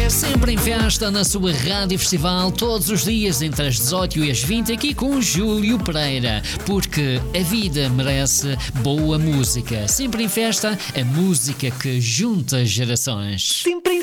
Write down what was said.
Sempre em festa na sua Rádio Festival, todos os dias entre as 18 e as 20, aqui com Júlio Pereira, porque a vida merece boa música. Sempre em festa, a música que junta gerações. Sempre em